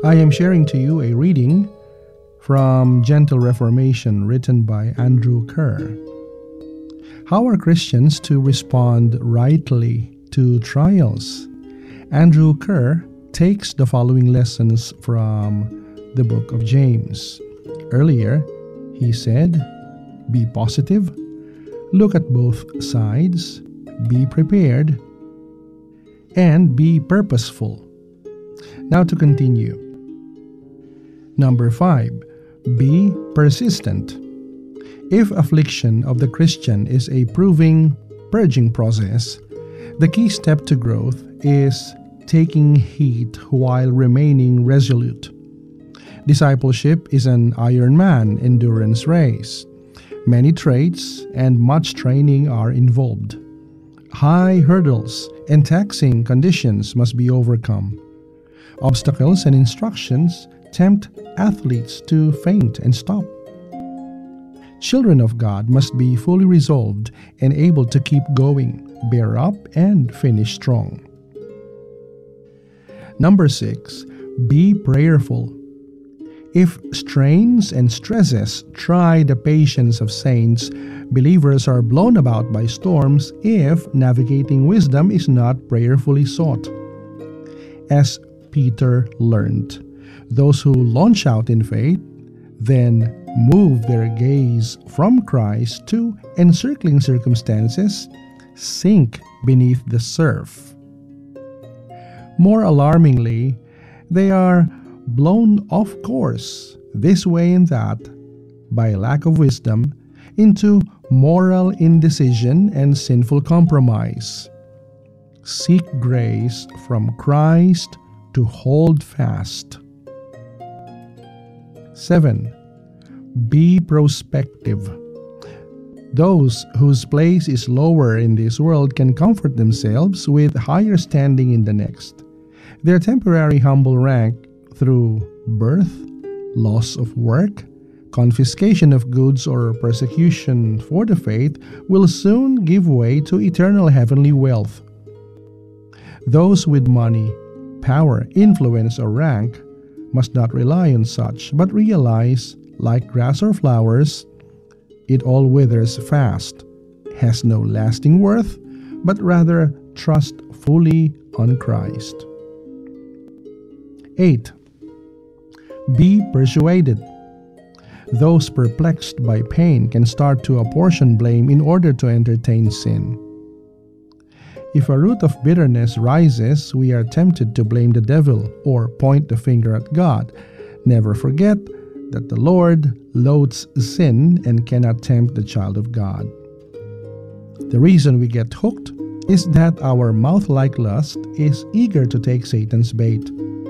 I am sharing to you a reading from Gentle Reformation written by Andrew Kerr. How are Christians to respond rightly to trials? Andrew Kerr takes the following lessons from the book of James. Earlier, he said, be positive, look at both sides, be prepared, and be purposeful. Now to continue. Number 5, be persistent. If affliction of the Christian is a purging process, the key step to growth is taking heed while remaining resolute. Discipleship is an Ironman endurance race. Many traits and much training are involved. High hurdles and taxing conditions must be overcome. Obstacles and instructions tempt athletes to faint and stop. Children of God must be fully resolved and able to keep going, bear up, and finish strong. Number 6, be prayerful. If strains and stresses try the patience of saints, believers are blown about by storms if navigating wisdom is not prayerfully sought. As Peter learned, those who launch out in faith then move their gaze from Christ to encircling circumstances sink beneath the surf. More alarmingly, they are blown off course this way and that by lack of wisdom into moral indecision and sinful compromise. Seek grace from Christ to hold fast. 7. Be prospective. Those whose place is lower in this world can comfort themselves with higher standing in the next. Their temporary humble rank through birth, loss of work, confiscation of goods, or persecution for the faith will soon give way to eternal heavenly wealth. Those with money, power, influence, or rank must not rely on such, but realize, like grass or flowers, it all withers fast, has no lasting worth, but rather trust fully on Christ. 8. Be persuaded. Those perplexed by pain can start to apportion blame in order to entertain sin. If a root of bitterness rises, we are tempted to blame the devil or point the finger at God. Never forget that the Lord loathes sin and cannot tempt the child of God. The reason we get hooked is that our mouth-like lust is eager to take Satan's bait.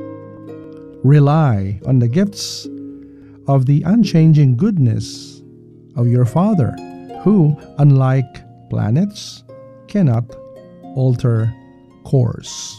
Rely on the gifts of the unchanging goodness of your Father, who, unlike planets, cannot alter course.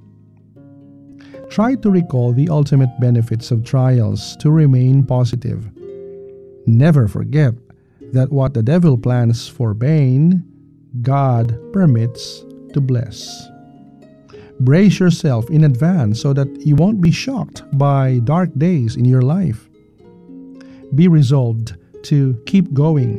Try to recall the ultimate benefits of trials to remain positive. Never forget that what the devil plans for bane, God permits to bless. Brace yourself in advance so that you won't be shocked by dark days in your life. Be resolved to keep going